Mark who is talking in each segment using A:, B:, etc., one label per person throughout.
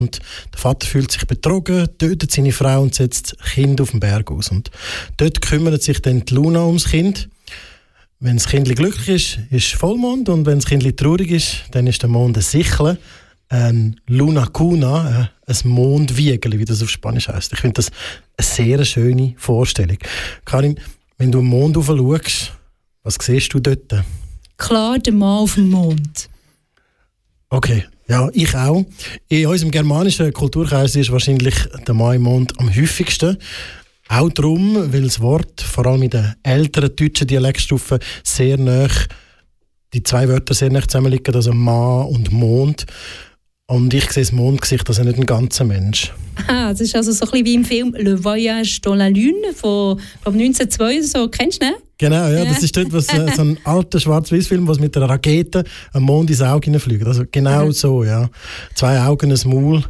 A: Und der Vater fühlt sich betrogen, tötet seine Frau und setzt das Kind auf den Berg aus. Und dort kümmert sich dann die Luna ums Kind. Wenn das Kind glücklich ist, ist Vollmond. Und wenn das Kind traurig ist, dann ist der Mond ein Sichel, ein Luna Cuna, ein Mondwiegel, wie das auf Spanisch heisst. Ich finde das eine sehr schöne Vorstellung. Karin, wenn du am Mond rauf schaust, was siehst du dort?
B: Klar, der Mann auf dem Mond.
A: Okay, ja, ich auch. In unserem germanischen Kulturkreis ist wahrscheinlich der Mann im Mond am häufigsten. Auch darum, weil das Wort, vor allem in den älteren deutschen Dialektstufen, sehr nah, die zwei Wörter sehr nah zusammenliegen, also Mann und Mond. Und ich sehe das Mondgesicht, also nicht ein ganzer Mensch.
B: Ah, das ist also so ein bisschen wie im Film «Le Voyage dans la Lune» von 1902, so. Kennst du den?
A: Genau, ja, das ist dort, was, so ein alter Schwarz-Weiß-Film, was mit einer Rakete am Mond ins Auge hineinfliegt. Also genau so, ja. 2 Augen, ein Maul.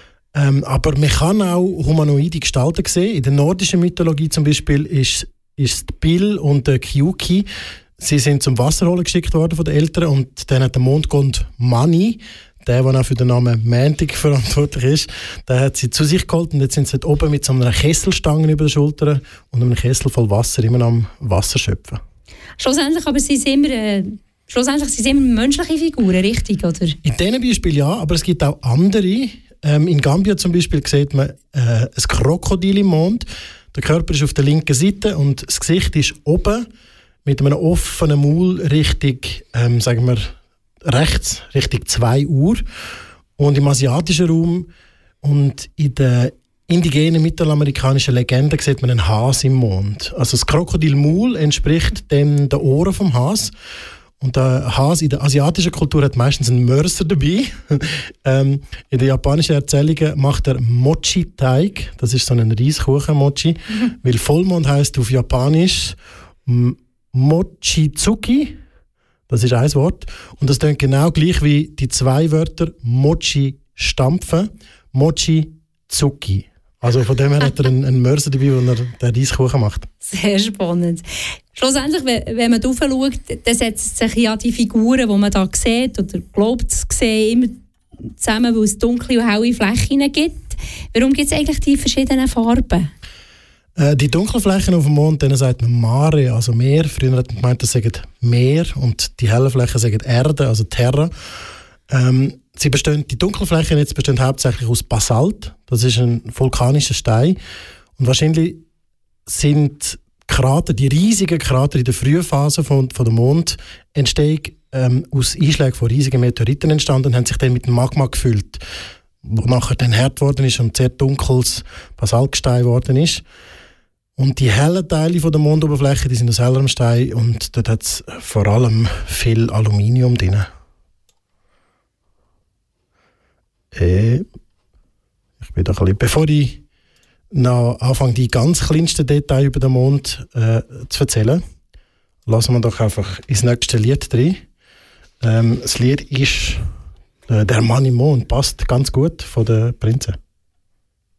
A: Aber man kann auch humanoide Gestalten sehen. In der nordischen Mythologie zum Beispiel ist Bill und Kyuki. Sie sind zum Wasserholen geschickt worden von den Eltern und dann hat der Mondgott Mani, der auch für den Namen Mantic verantwortlich ist, der hat sie zu sich geholt und jetzt sind sie dort oben mit so einer Kesselstange über den Schultern und einem Kessel voll Wasser immer am Wasser schöpfen.
B: Schlussendlich aber sind sie immer menschliche Figuren, richtig, oder?
A: In diesen Beispielen ja, aber es gibt auch andere. In Gambia zum Beispiel sieht man ein Krokodil im Mond. Der Körper ist auf der linken Seite und das Gesicht ist oben mit einem offenen Maul Richtung, sagen wir, rechts, Richtung 2 Uhr. Und im asiatischen Raum und in der indigenen mittelamerikanischen Legende sieht man einen Has im Mond. Also das Krokodilmaul entspricht dem den Ohren vom Has. Und der Hase in der asiatischen Kultur hat meistens einen Mörser dabei. In den japanischen Erzählungen macht er Mochi-Teig. Das ist so ein Reiskuchen-Mochi. Weil Vollmond heisst auf Japanisch Mochizuki. Das ist ein Wort. Und das klingt genau gleich wie die 2 Wörter Mochi stampfen, Mochizuki. Also von dem her hat er einen Mörser dabei, wo er den Reiskuchen macht.
B: Sehr spannend. Schlussendlich, wenn man drauf schaut, dann setzen sich ja die Figuren, die man da sieht oder glaubt zu sehen, immer zusammen, weil es dunkle und helle Flächen gibt. Warum gibt es eigentlich die verschiedenen Farben?
A: Die dunklen Flächen auf dem Mond, denen sagt man Mare, also Meer. Früher hat man gemeint, das sagen Meer und die hellen Flächen sagen Erde, also Terra. Die dunklen Flächen jetzt bestehen hauptsächlich aus Basalt. Das ist ein vulkanischer Stein. Und wahrscheinlich sind die riesigen Krater in der frühen Phase von der Mondentstehung aus Einschlägen von riesigen Meteoriten entstanden und haben sich dann mit dem Magma gefüllt, wo nachher dann hart geworden ist und sehr dunkles Basaltgestein geworden ist. Und die hellen Teile von der Mondoberfläche, die sind aus hellerem Stein und dort hat es vor allem viel Aluminium drin. Ich bin da ein bisschen, bevor ich noch anfange, die ganz kleinsten Details über den Mond zu erzählen, lassen wir doch einfach ins nächste Lied rein. Das Lied ist «Der Mann im Mond», passt ganz gut, von der Prinze.